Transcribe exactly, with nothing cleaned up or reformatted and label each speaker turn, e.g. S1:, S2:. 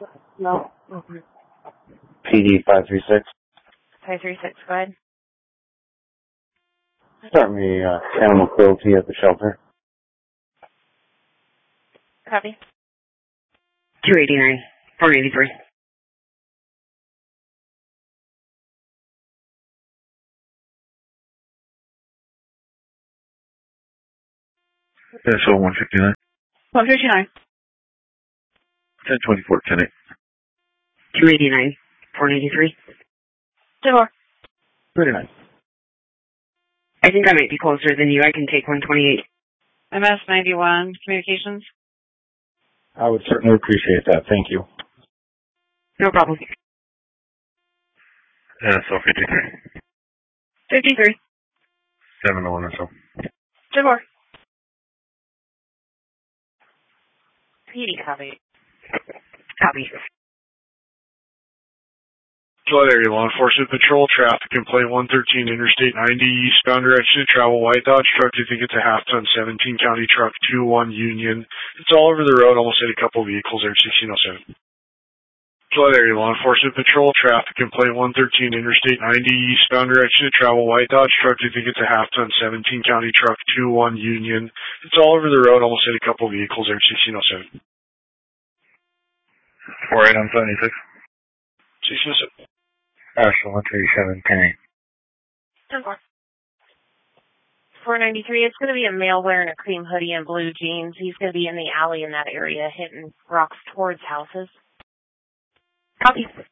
S1: No.
S2: P D five three six.
S1: five three six, go ahead.
S2: Start me uh, animal cruelty at the shelter.
S1: Copy.
S3: two eighty-nine, four eighty-three.
S4: Yeah, so one fifty-nine.
S3: one fifty-nine.
S4: ten twenty-four, ten eight.
S3: two eighty-nine, four eighty-three.
S1: Two more.
S4: thirty-nine.
S3: I think I might be closer than you. I can take one twenty-eight.
S1: M S ninety-one, communications.
S2: I would certainly appreciate that. Thank you.
S3: No problem.
S4: Yeah, so fifty-three.
S3: fifty-three.
S4: seven oh one or so.
S1: Two more. P D, copy.
S3: Copy.
S5: Flood area law enforcement patrol, traffic complaint one thirteen, Interstate ninety, eastbound direction of travel, white Dodge truck, you think it's a half-ton, seventeen county truck, two one Union. It's all over the road, almost hit a couple vehicles there, sixteen oh seven. Flood area law enforcement patrol, traffic complaint one thirteen, Interstate ninety, eastbound direction of travel, white Dodge truck, you think it's a half-ton, seventeen county truck, two one Union. It's all over the road, almost hit a couple vehicles there, sixteen oh seven.
S4: four eight on seventy-six.
S5: sixteen oh seven.
S4: Ashland, one thirty-seven, ten eight.
S1: Two more. four ninety-three, it's going to be a male wearing a cream hoodie and blue jeans. He's going to be in the alley in that area hitting rocks towards houses.
S3: Copy.